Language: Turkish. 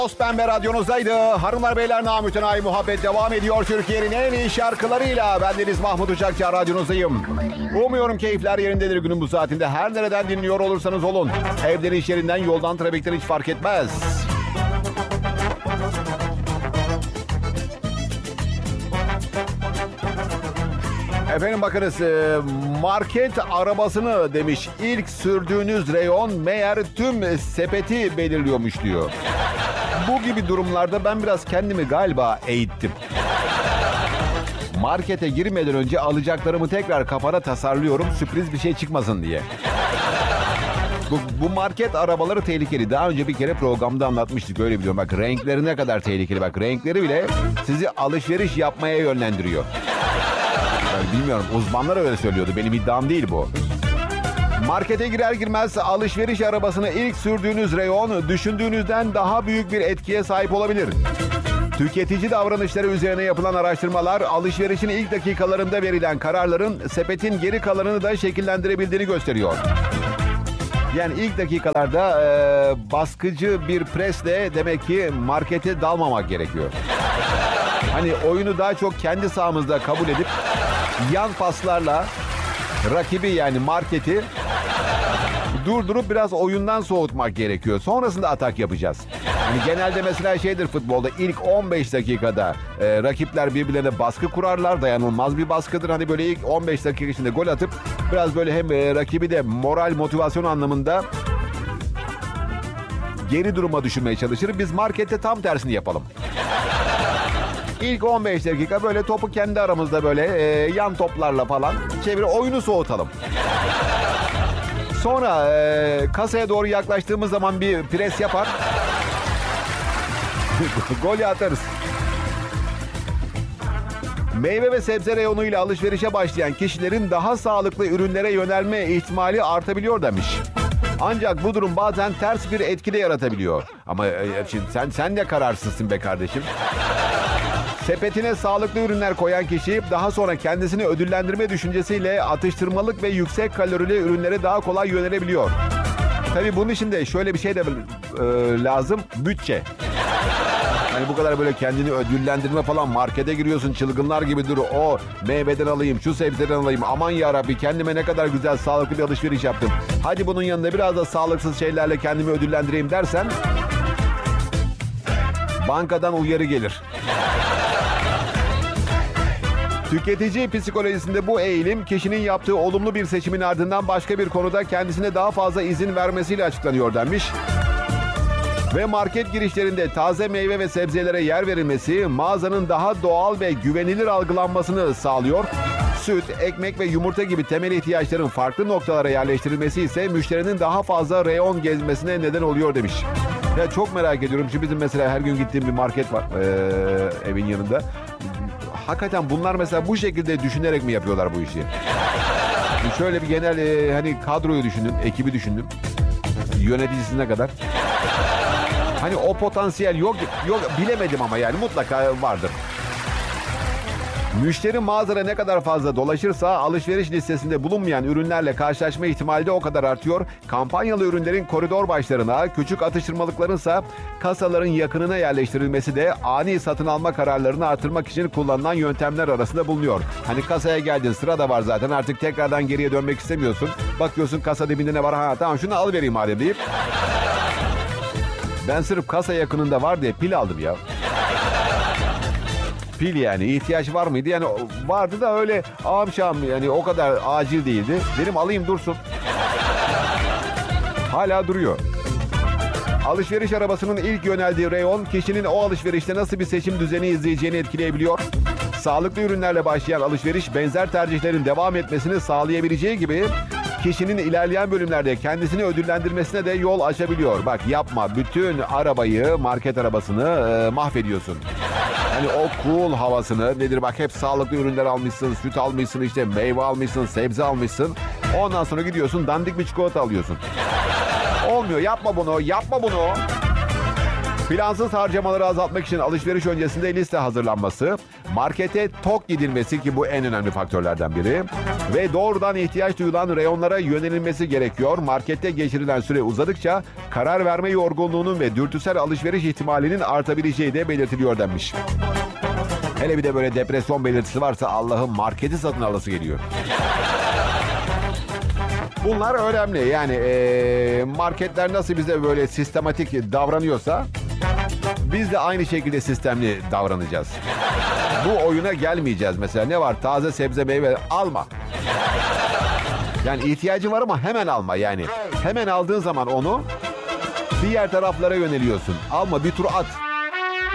Pembe radyonuzdaydı. Hanımlar beyler, namütenayi muhabbet devam ediyor. Türkiye'nin en iyi şarkılarıyla. Bendeniz Mahmut Uçakçı, radyonuzdayım. Umuyorum keyifler yerindedir günün bu saatinde. Her nereden dinliyor olursanız olun. Evden, iş yerinden, yoldan, trafikten hiç fark etmez. Efendim bakınız, market arabasını demiş, ilk sürdüğünüz reyon meğer tüm sepeti belirliyormuş diyor. Bu gibi durumlarda ben biraz kendimi galiba eğittim. Markete girmeden önce alacaklarımı tekrar kafada tasarlıyorum, sürpriz bir şey çıkmasın diye. Bu market arabaları tehlikeli. Daha önce bir kere programda anlatmıştık, öyle biliyorum. Bak, renkleri ne kadar tehlikeli. Bak, renkleri bile sizi alışveriş yapmaya yönlendiriyor. Yani bilmiyorum, uzmanlar öyle söylüyordu. Benim iddiam değil bu. Markete girer girmez alışveriş arabasını ilk sürdüğünüz reyon düşündüğünüzden daha büyük bir etkiye sahip olabilir. Tüketici davranışları üzerine yapılan araştırmalar alışverişin ilk dakikalarında verilen kararların sepetin geri kalanını da şekillendirebildiğini gösteriyor. Yani ilk dakikalarda baskıcı bir presle demek ki markete dalmamak gerekiyor. Hani oyunu daha çok kendi sahamızda kabul edip yan paslarla rakibi, yani marketi durdurup biraz oyundan soğutmak gerekiyor. Sonrasında atak yapacağız. Yani genelde mesela şeydir futbolda, ilk 15 dakikada rakipler birbirlerine baskı kurarlar. Dayanılmaz bir baskıdır. Hani böyle ilk 15 dakika içinde gol atıp biraz böyle hem rakibi de moral, motivasyon anlamında geri duruma düşürmeye çalışır. Biz markette tam tersini yapalım. İlk 15 dakika böyle topu kendi aramızda böyle yan toplarla falan çevir, oyunu soğutalım. Sonra kasaya doğru yaklaştığımız zaman bir pres yapar. Golü atarız. Meyve ve sebze reyonuyla alışverişe başlayan kişilerin daha sağlıklı ürünlere yönelme ihtimali artabiliyor demiş. Ancak bu durum bazen ters bir etki de yaratabiliyor. Ama şimdi sen de kararsızsın be kardeşim. Sepetine sağlıklı ürünler koyan kişi daha sonra kendisini ödüllendirme düşüncesiyle atıştırmalık ve yüksek kalorili ürünlere daha kolay yönelebiliyor. Tabii bunun için de şöyle bir şey de lazım, bütçe. Hani bu kadar böyle kendini ödüllendirme falan, markete giriyorsun çılgınlar gibi, dur o meyveden alayım, şu sebzeden alayım, aman yarabbi kendime ne kadar güzel sağlıklı bir alışveriş yaptım. Hadi bunun yanında biraz da sağlıksız şeylerle kendimi ödüllendireyim dersen bankadan uyarı gelir. Tüketici psikolojisinde bu eğilim kişinin yaptığı olumlu bir seçimin ardından başka bir konuda kendisine daha fazla izin vermesiyle açıklanıyor denmiş. Ve market girişlerinde taze meyve ve sebzelere yer verilmesi mağazanın daha doğal ve güvenilir algılanmasını sağlıyor. Süt, ekmek ve yumurta gibi temel ihtiyaçların farklı noktalara yerleştirilmesi ise müşterinin daha fazla reyon gezmesine neden oluyor demiş. Ya çok merak ediyorum. Şimdi bizim mesela her gün gittiğim bir market var evin yanında. Hakikaten bunlar mesela bu şekilde düşünerek mi yapıyorlar bu işi? Şöyle bir genel hani kadroyu düşündüm, ekibi düşündüm. Yöneticisine kadar. Hani o potansiyel yok bilemedim ama yani mutlaka vardır. Müşteri mağazada ne kadar fazla dolaşırsa alışveriş listesinde bulunmayan ürünlerle karşılaşma ihtimali de o kadar artıyor. Kampanyalı ürünlerin koridor başlarına, küçük atıştırmalıklarınsa kasaların yakınına yerleştirilmesi de ani satın alma kararlarını artırmak için kullanılan yöntemler arasında bulunuyor. Hani kasaya geldin, sıra da var zaten, artık tekrardan geriye dönmek istemiyorsun. Bakıyorsun kasa dibinde ne var, ha tamam şunu alıvereyim madem deyip. Ben sırf kasa yakınında var diye pil aldım ya. Pil yani ihtiyaç var mıydı? Yani vardı da öyle ağam yani o kadar acil değildi. Dedim alayım dursun. Hala duruyor. Alışveriş arabasının ilk yöneldiği reyon kişinin o alışverişte nasıl bir seçim düzeni izleyeceğini etkileyebiliyor. Sağlıklı ürünlerle başlayan alışveriş benzer tercihlerin devam etmesini sağlayabileceği gibi kişinin ilerleyen bölümlerde kendisini ödüllendirmesine de yol açabiliyor. Bak yapma, bütün arabayı, market arabasını mahvediyorsun. Hani o cool havasını nedir, bak hep sağlıklı ürünler almışsın, süt almışsın, işte meyve almışsın, sebze almışsın. Ondan sonra gidiyorsun dandik bir çikolata alıyorsun. Olmuyor, yapma bunu, yapma bunu. Plansız harcamaları azaltmak için alışveriş öncesinde liste hazırlanması, markete tok gidilmesi ki bu en önemli faktörlerden biri ve doğrudan ihtiyaç duyulan reyonlara yönelilmesi gerekiyor. Markette geçirilen süre uzadıkça karar verme yorgunluğunun ve dürtüsel alışveriş ihtimalinin artabileceği de belirtiliyor denmiş. Hele bir de böyle depresyon belirtisi varsa Allah'ım marketi satın alası geliyor. Bunlar önemli. Yani marketler nasıl bize böyle sistematik davranıyorsa biz de aynı şekilde sistemli davranacağız. Bu oyuna gelmeyeceğiz mesela. Ne var? Taze sebze meyve alma. Yani ihtiyacın var ama hemen alma yani. Hemen aldığın zaman onu diğer taraflara yöneliyorsun. Alma, bir tur at.